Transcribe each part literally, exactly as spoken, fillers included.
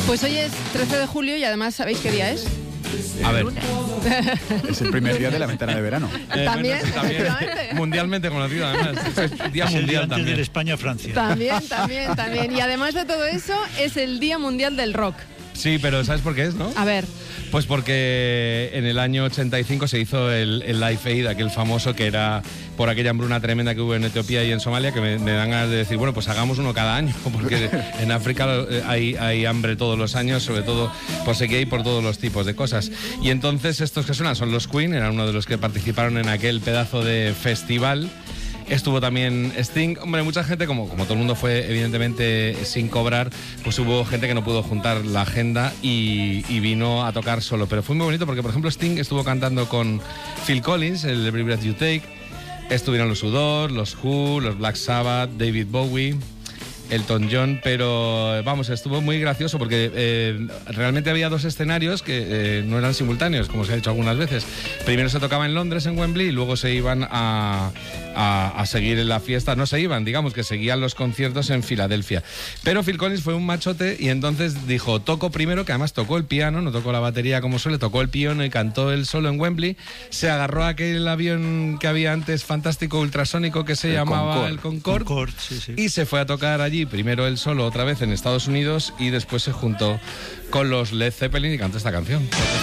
Pues hoy es trece de julio y además, ¿sabéis qué día es? A ver. Es el primer día de la ventana de verano. Eh, también, bueno, también mundialmente conocido, además. Es día es mundial el día antes también. de España-Francia. También, también, también. Y además de todo eso, es el Día Mundial del Rock. Sí, pero ¿sabes por qué es, no? A ver. Pues porque en el año ochenta y cinco se hizo el, el Live Aid, aquel famoso que era por aquella hambruna tremenda que hubo en Etiopía y en Somalia, que me, me dan ganas de decir, bueno, pues hagamos uno cada año, porque en África hay, hay hambre todos los años, sobre todo por sequía y por todos los tipos de cosas. Y entonces estos que suenan son los Queen, eran uno de los que participaron en aquel pedazo de festival. Estuvo también Sting. Hombre, mucha gente, como, como todo el mundo fue evidentemente sin cobrar, pues hubo gente que no pudo juntar la agenda y, y vino a tocar solo. Pero fue muy bonito porque, por ejemplo, Sting estuvo cantando con Phil Collins, el Every Breath You Take. Estuvieron los U dos, los Who, los Black Sabbath, David Bowie, Elton John, pero vamos, estuvo muy gracioso porque eh, realmente había dos escenarios que eh, no eran simultáneos, como se ha dicho algunas veces. Primero se tocaba en Londres, en Wembley, y luego se iban a, a, a seguir en la fiesta. No se iban, digamos que seguían los conciertos en Filadelfia. Pero Phil Collins fue un machote y entonces dijo, toco primero, que además tocó el piano, no tocó la batería como suele, tocó el piano y cantó él solo en Wembley. Se agarró a aquel avión que había antes, fantástico, ultrasónico, que se El llamaba Concorde. el Concorde, Concorde, sí, sí. y se fue a tocar allí. Primero él solo otra vez en Estados Unidos y después se juntó con los Led Zeppelin y cantó esta canción.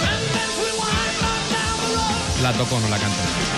La tocó, no la cantó.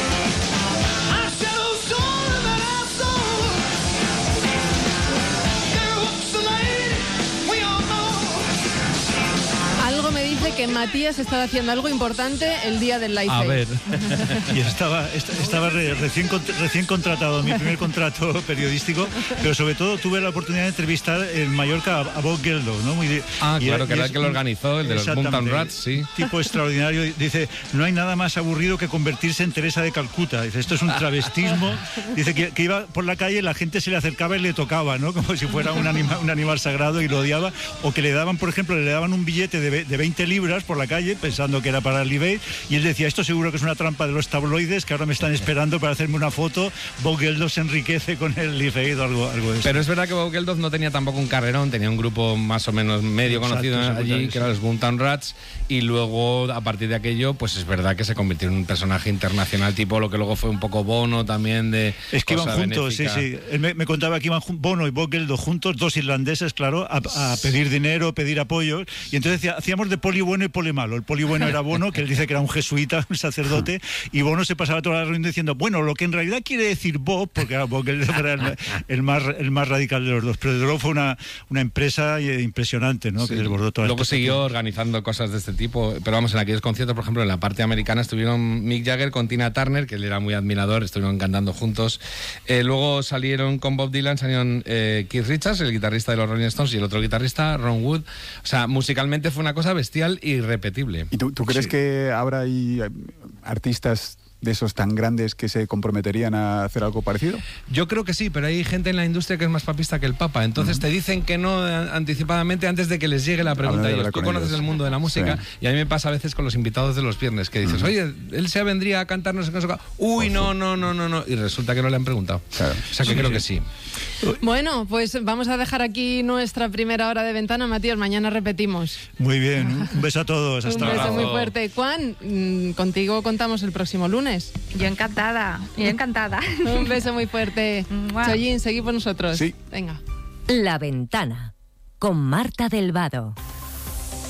Algo me dice que Matías estaba haciendo algo importante el día del Live A Aid. ver. Y estaba, est- estaba re- recién, cont- recién contratado, mi primer contrato periodístico, pero sobre todo tuve la oportunidad de entrevistar en Mallorca a, a Bob Geldof, ¿no? Muy de- Ah, y claro, y que era es el que lo un- organizó, el de los Exactamente, Mountain Rats, sí. Tipo extraordinario. Dice, no hay nada más aburrido que convertirse en Teresa de Calcuta. Dice, esto es un travestismo. Dice que, que iba por la calle, la gente se le acercaba y le tocaba, ¿no? Como si fuera un, anima, un animal sagrado y lo odiaba. O que le daban, por ejemplo, le daban un billete de, ve- de veinte libras por la calle pensando que era para el Live Aid, y él decía, esto seguro que es una trampa de los tabloides que ahora me están esperando para hacerme una foto. Bob Geldof se enriquece con el Live Aid o algo, algo de eso. Pero es verdad que Bob Geldof no tenía tampoco un carrerón, tenía un grupo más o menos medio Exacto, conocido exacto, allí, sí. que eran los Mountain Rats, y luego a partir de aquello, pues es verdad que se convirtió en un personaje internacional, tipo lo que luego fue un poco Bono también de Es que iban cosa juntos, benéfica. sí, sí. Él me, me contaba que iban jun- Bono y Bob Geldof juntos, dos irlandeses, claro, a, a pedir dinero, pedir apoyo. Y entonces decía, hacíamos de poli bueno y poli malo. El poli bueno era Bono, que él dice que era un jesuita, un sacerdote, y Bono se pasaba toda la reunión diciendo, bueno, lo que en realidad quiere decir Bob, porque era Bob Geldof era el, el más, el más radical de los dos. Pero desde luego fue una, una empresa eh, impresionante, ¿no? Sí. Que desbordó toda Luego esta siguió organizando cosas de este tipo, pero vamos, en aquellos conciertos, por ejemplo, en la parte americana estuvieron Mick Jagger con Tina Turner, que él era muy admirador, estuvieron cantando juntos. Eh, luego salieron con Bob Dylan, salieron eh, Keith Richards, el guitarrista de los Rolling Stones, y el otro guitarrista, Ron Wood. O sea, musicalmente fue una cosa bestial y irrepetible. ¿Y tú, tú crees Sí. que habrá ahí eh, artistas de esos tan grandes que se comprometerían a hacer algo parecido? Yo creo que sí, pero hay gente en la industria que es más papista que el Papa. Entonces uh-huh. te dicen que no eh, anticipadamente antes de que les llegue la pregunta. Ellos, tú conoces ellos. el mundo de la música, sí. Y a mí me pasa a veces con los invitados de los viernes que dices, uh-huh. oye, él se vendría a cantar no sé qué, no sé qué. Uy, no, no, no, no, no. Y resulta que no le han preguntado. Claro. O sea que sí, creo sí. que sí. Bueno, pues vamos a dejar aquí nuestra primera hora de ventana, Matías. Mañana repetimos. Muy bien. Un beso a todos. Hasta Un beso abrazo. muy fuerte. Juan, contigo contamos el próximo lunes. Yo encantada, yo encantada. Un beso muy fuerte. Chollín, seguid por nosotros. Sí. Venga. La Ventana, con Marta Delvado.